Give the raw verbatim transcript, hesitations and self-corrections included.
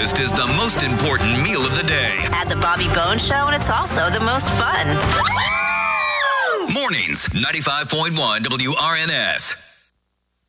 breakfast is the most important meal of the day. At the Bobby Bones Show, and it's also the most fun. Mornings, ninety-five point one W R N S.